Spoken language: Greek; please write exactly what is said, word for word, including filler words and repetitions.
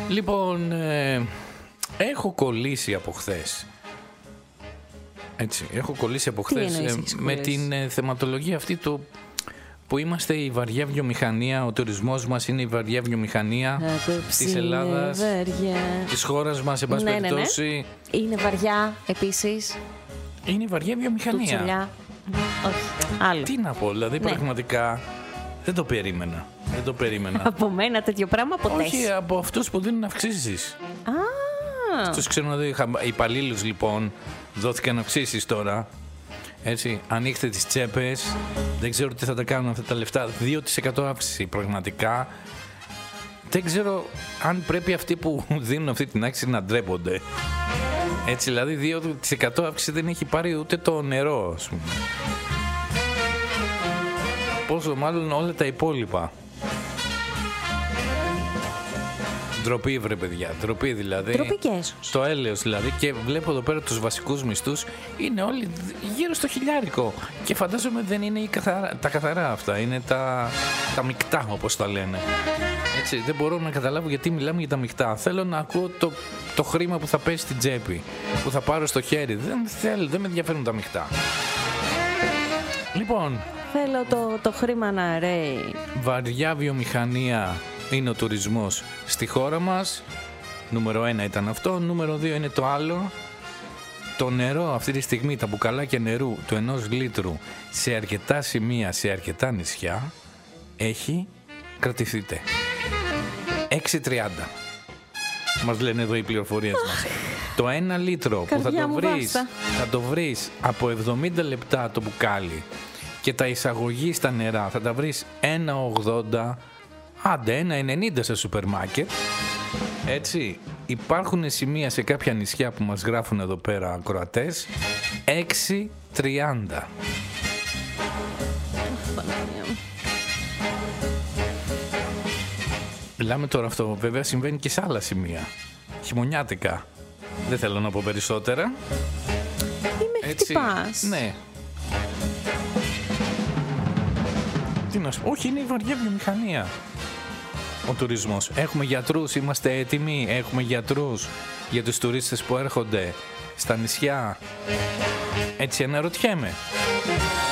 Λοιπόν, ε, έχω κολλήσει από χθες. Έτσι, έχω κολλήσει από χθες ε, με την ε, θεματολογία αυτή το που είμαστε η βαριά βιομηχανία, ο τουρισμός μας είναι η βαριά βιομηχανία της Ελλάδας, βαριά. Της χώρας μας, σε πάση ναι, περιπτώσει. Ναι, ναι. Είναι βαριά επίσης. Είναι η βαριά βιομηχανία. Τσουλιά. Όχι, άλλο. Τι να πω, δηλαδή ναι. Πραγματικά δεν το περίμενα. Δεν το περίμενα. Από μένα τέτοιο πράγμα ποτέ. Όχι, από αυτούς που δίνουν αυξήσεις. Α. Στους ξενοδοχείους υπαλλήλους λοιπόν δόθηκαν αυξήσεις τώρα. Έτσι, ανοίξτε τις τσέπες. Δεν ξέρω τι θα τα κάνουν αυτά τα λεφτά. δύο τοις εκατό αύξηση πραγματικά. Δεν ξέρω αν πρέπει αυτοί που δίνουν αυτή την αύξηση να ντρέπονται. Έτσι, δηλαδή δύο τοις εκατό αύξηση δεν έχει πάρει ούτε το νερό, ας πούμε. Πόσο μάλλον όλα τα υπόλοιπα. Ντροπή βρε παιδιά, ντροπή δηλαδή. Ντροπή και έσως. Στο έλεος δηλαδή. Και βλέπω εδώ πέρα τους βασικούς μισθούς είναι όλοι γύρω στο χιλιάρικο. Και φαντάζομαι δεν είναι οι καθαρά, τα καθαρά αυτά, είναι τα, τα μεικτά όπως τα λένε. Έτσι, δεν μπορώ να καταλάβω γιατί μιλάμε για τα μεικτά. Θέλω να ακούω το, το χρήμα που θα πέσει στην τσέπη, που θα πάρω στο χέρι. Δεν θέλω, δεν με ενδιαφέρουν τα μεικτά. Λοιπόν, θέλω το, το χρήμα να ρέει. Βαριά βιομηχανία είναι ο τουρισμός στη χώρα μας. Νούμερο ένα ήταν αυτό. Νούμερο δύο είναι το άλλο. Το νερό αυτή τη στιγμή, τα μπουκαλάκια νερού του ενός λίτρου σε αρκετά σημεία, σε αρκετά νησιά έχει κρατηθείτε έξι τριάντα. Μας λένε εδώ οι πληροφορίες μας. Το ένα λίτρο που θα το βρεις, θα το βρεις από εβδομήντα λεπτά το μπουκάλι και τα εισαγωγή στα νερά θα τα βρεις ένα ογδόντα, άντε ένα ενενήντα σε σούπερ μάρκετ. Έτσι, υπάρχουν σημεία σε κάποια νησιά που μας γράφουν εδώ πέρα ακροατές έξι τριάντα. Μιλάμε τώρα αυτό, βέβαια συμβαίνει και σε άλλα σημεία. Χειμωνιάτικα. Δεν θέλω να πω περισσότερα. Ή με χτυπάς. Ναι. Τι να σου πω, όχι, είναι η βαριά βιομηχανία. Ο τουρισμός. Έχουμε γιατρούς, είμαστε έτοιμοι. Έχουμε γιατρούς για τους τουρίστες που έρχονται στα νησιά. Έτσι αναρωτιέμαι.